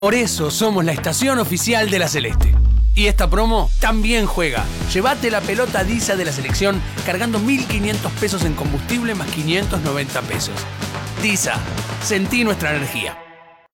Por eso somos la estación oficial de la Celeste. Y esta promo también juega. Llévate la pelota Disa de la selección cargando 1.500 pesos en combustible más 590 pesos. Disa, sentí nuestra energía.